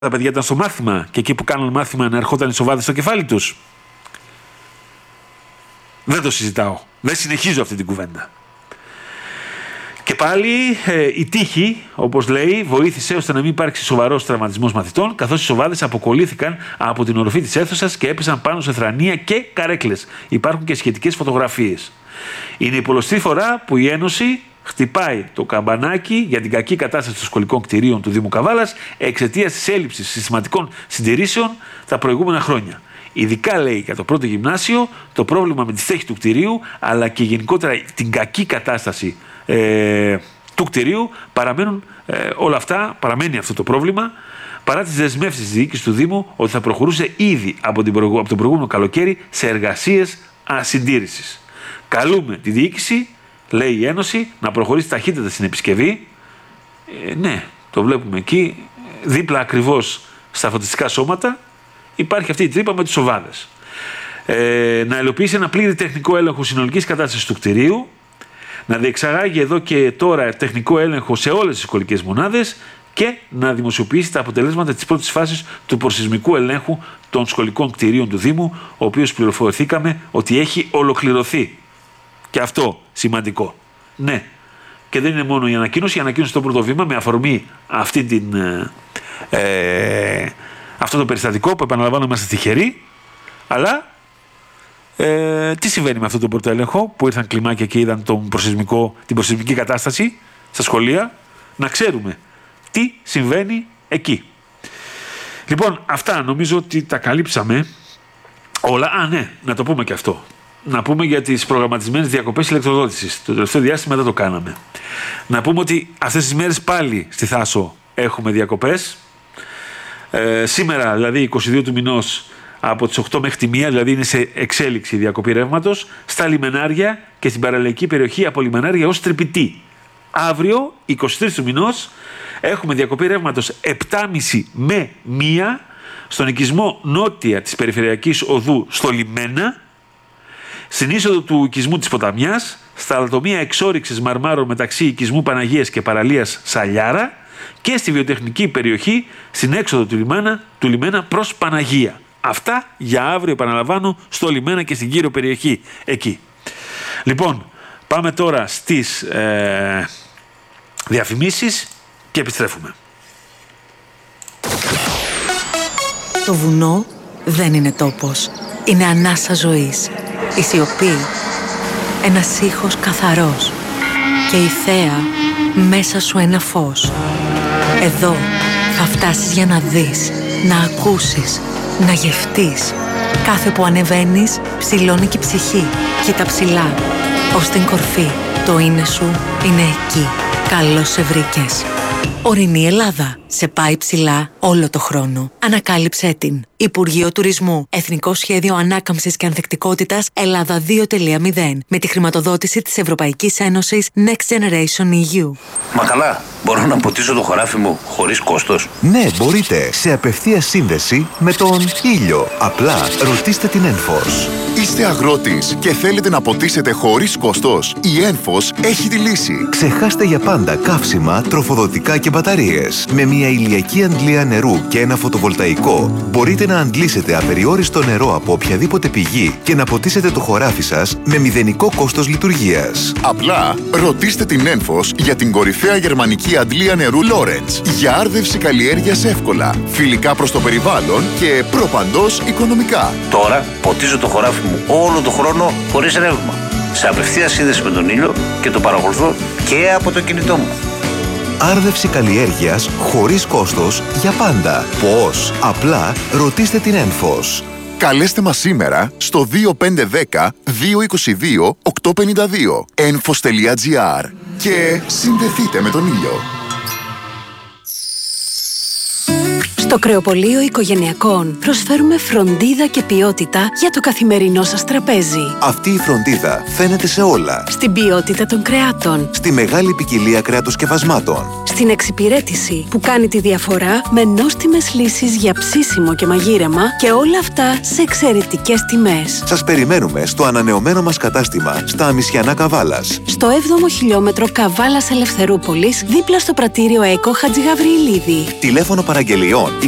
τα παιδιά ήταν στο μάθημα και εκεί που κάνουν μάθημα να ερχόταν οι σοβάδες στο κεφάλι τους. Δεν το συζητάω. Δεν συνεχίζω αυτή την κουβέντα. Και πάλι η τύχη, όπως λέει, βοήθησε ώστε να μην υπάρξει σοβαρός τραυματισμός μαθητών, καθώς οι σοβάδες αποκολλήθηκαν από την οροφή της αίθουσας και έπεσαν πάνω σε θρανία και καρέκλες. Υπάρχουν και σχετικές φωτογραφίες. Είναι η πολλωστή φορά που η Ένωση χτυπάει το καμπανάκι για την κακή κατάσταση των σχολικών κτηρίων του Δήμου Καβάλας εξαιτίας της έλλειψης συστηματικών συντηρήσεων τα προηγούμενα χρόνια. Ειδικά, λέει, για το πρώτο γυμνάσιο, το πρόβλημα με τη στέγη του κτηρίου, αλλά και γενικότερα την κακή κατάσταση του κτηρίου, παραμένει αυτό το πρόβλημα, παρά τις δεσμεύσεις της διοίκησης του Δήμου ότι θα προχωρούσε ήδη από το προηγούμενο καλοκαίρι σε εργασίες ασυντήρησης. Καλούμε τη διοίκηση, λέει η Ένωση, να προχωρήσει ταχύτερα στην επισκευή. Ναι, το βλέπουμε εκεί, δίπλα ακριβώς στα φωτιστικά σώματα, υπάρχει αυτή η τρύπα με τις σοβάδες. Να υλοποιήσει ένα πλήρη τεχνικό έλεγχο συνολικής κατάστασης του κτηρίου, να διεξαγάγει εδώ και τώρα τεχνικό έλεγχο σε όλες τις σχολικές μονάδες και να δημοσιοποιήσει τα αποτελέσματα της πρώτης φάσης του προσεισμικού ελέγχου των σχολικών κτηρίων του Δήμου, ο οποίος πληροφορηθήκαμε ότι έχει ολοκληρωθεί. Και αυτό σημαντικό. Ναι. Και δεν είναι μόνο η ανακοίνωση το πρώτο βήμα με αφορμή αυτό το περιστατικό που επαναλαμβάνω είμαστε τυχεροί, αλλά τι συμβαίνει με αυτό το πρώτο έλεγχο που ήρθαν κλιμάκια και είδαν την προσεισμική κατάσταση στα σχολεία, να ξέρουμε τι συμβαίνει εκεί. Λοιπόν, αυτά νομίζω ότι τα καλύψαμε όλα. Ναι, να το πούμε και αυτό. Να πούμε για τις προγραμματισμένες διακοπές ηλεκτροδότησης. Το τελευταίο διάστημα δεν το κάναμε. Να πούμε ότι αυτές τις μέρες πάλι στη Θάσο έχουμε διακοπές. Σήμερα, δηλαδή 22 του μηνός, από τις 8 μέχρι τη 1, δηλαδή είναι σε εξέλιξη η διακοπή ρεύματος, στα λιμενάρια και στην παραλιακή περιοχή από λιμενάρια ως Τρυπητή. Αύριο, 23 του μηνός, έχουμε διακοπή ρεύματος 7.30 με 1 στον οικισμό νότια της Περιφερειακής Οδού στο Λιμένα, στην είσοδο του οικισμού της Ποταμιάς, στα αλατομεία εξόρυξης μαρμάρων μεταξύ οικισμού Παναγίας και παραλίας Σαλιάρα και στη βιοτεχνική περιοχή στην έξοδο του Λιμένα προς Παναγία. Αυτά για αύριο, επαναλαμβάνω, στο Λιμένα και στην κύριο περιοχή εκεί. Λοιπόν, πάμε τώρα στις διαφημίσεις και επιστρέφουμε. Το βουνό δεν είναι τόπος. Είναι ανάσα ζωής. Η σιωπή, ένας ήχος καθαρός. Και η θέα μέσα σου ένα φως. Εδώ θα φτάσεις για να δεις, να ακούσεις, να γευτείς. Κάθε που ανεβαίνεις, ψηλώνει και η ψυχή. Κοίτα ψηλά, ως την κορφή. Το είναι σου είναι εκεί. Καλώς σε βρήκες. Ορεινή Ελλάδα. Σε πάει ψηλά όλο το χρόνο. Ανακάλυψέ την. Υπουργείο Τουρισμού. Εθνικό Σχέδιο Ανάκαμψης και Ανθεκτικότητας Ελλάδα 2.0. Με τη χρηματοδότηση της Ευρωπαϊκής Ένωσης Next Generation EU. Μα καλά, μπορώ να ποτίσω το χωράφι μου χωρίς κόστος? Ναι, μπορείτε. Σε απευθείας σύνδεση με τον ήλιο. Απλά ρωτήστε την Ένφος. Είστε αγρότης και θέλετε να ποτίσετε χωρίς κόστος? Η Ένφος έχει τη λύση. Ξεχάστε για πάντα καύσιμα, τροφοδοτικά και μπαταρίες. Με μια ηλιακή αντλία νερού και ένα φωτοβολταϊκό μπορείτε να αντλήσετε απεριόριστο νερό από οποιαδήποτε πηγή και να ποτίσετε το χωράφι σας με μηδενικό κόστος λειτουργίας. Απλά ρωτήστε την Ένφος για την κορυφαία γερμανική αντλία νερού Lorentz για άρδευση καλλιέργειας εύκολα, φιλικά προς το περιβάλλον και προπαντός οικονομικά. Τώρα ποτίζω το χωράφι μου όλο το χρόνο χωρίς ρεύμα. Σε απευθείας σύνδεση με τον ήλιο και το παρακολουθώ και από το κινητό μου. Άρδευση καλλιέργειας χωρίς κόστος για πάντα. Πώς? Απλά ρωτήστε την Ένφος. Καλέστε μας σήμερα στο 2510 222 852 enfos.gr και συνδεθείτε με τον ήλιο. Στο Κρεοπωλείο Οικογενειακών προσφέρουμε φροντίδα και ποιότητα για το καθημερινό σας τραπέζι. Αυτή η φροντίδα φαίνεται σε όλα. Στην ποιότητα των κρεάτων. Στη μεγάλη ποικιλία κρεατοσκευασμάτων. Στην εξυπηρέτηση που κάνει τη διαφορά με νόστιμες λύσεις για ψήσιμο και μαγείρεμα και όλα αυτά σε εξαιρετικές τιμές. Σας περιμένουμε στο ανανεωμένο μας κατάστημα στα Αμισιανά Καβάλας. Στο 7ο χιλιόμετρο Καβάλας Ελευθερούπολης, δίπλα στο πρατήριο ΕΚΟ Χατζηγαβριηλίδη. Τηλέφωνο παραγγελιών